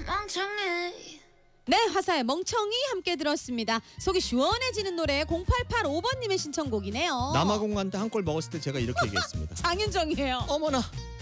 멍청이. 네, 화사의 멍청이 함께 들었습니다. 속이 시원해지는 노래 0885번님의 신청곡이네요. 남아공한테 한 골 먹었을 때 제가 이렇게 얘기했습니다. 장윤정이에요. 어머나